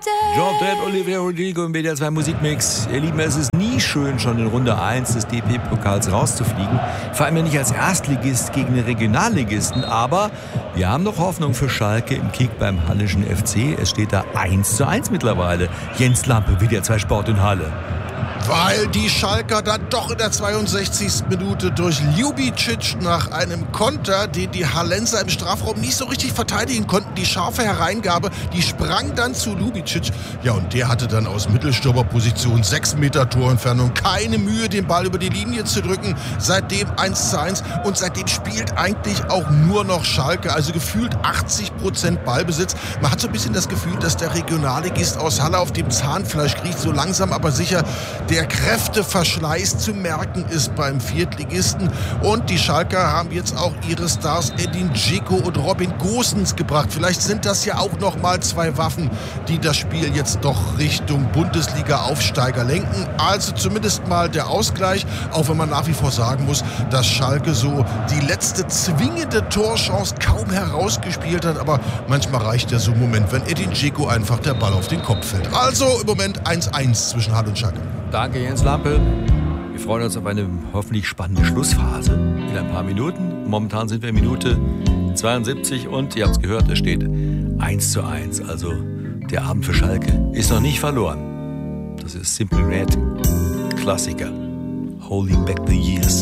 John Dredd, Olivia Rodrigo im WDR 2 Musikmix. Ihr Lieben, es ist nie schön, schon in Runde 1 des DP-Pokals rauszufliegen. Vor allem ja nicht als Erstligist gegen den Regionalligisten. Aber wir haben noch Hoffnung für Schalke im Kick beim Hallischen FC. Es steht da 1:1 mittlerweile. Jens Lampe, WDR 2 Sport in Halle. Weil die Schalker dann doch in der 62. Minute durch Ljubicic nach einem Konter, den die Hallenser im Strafraum nicht so richtig verteidigen konnten, die scharfe Hereingabe, die sprang dann zu Ljubicic. Ja, und der hatte dann aus Mittelstürmerposition 6 Meter Torentfernung keine Mühe, den Ball über die Linie zu drücken. Seitdem 1:1 und seitdem spielt eigentlich auch nur noch Schalke, also gefühlt 80% Ballbesitz. Man hat so ein bisschen das Gefühl, dass der Regionalligist aus Halle auf dem Zahnfleisch kriecht, so langsam aber sicher. Der Kräfteverschleiß zu merken ist beim Viertligisten. Und die Schalker haben jetzt auch ihre Stars Edin Dzeko und Robin Gosens gebracht. Vielleicht sind das ja auch noch mal 2 Waffen, die das Spiel jetzt doch Richtung Bundesliga-Aufsteiger lenken. Also zumindest mal der Ausgleich, auch wenn man nach wie vor sagen muss, dass Schalke so die letzte zwingende Torchance kaum herausgespielt hat. Aber manchmal reicht ja so ein Moment, wenn Edin Dzeko einfach der Ball auf den Kopf fällt. Also im Moment 1:1 zwischen Halle und Schalke. Danke, Jens Lampe. Wir freuen uns auf eine hoffentlich spannende Schlussphase in ein paar Minuten. Momentan sind wir in Minute 72 und ihr habt es gehört, es steht 1:1. Also der Abend für Schalke ist noch nicht verloren. Das ist Simply Red, Klassiker. Holding Back the Years.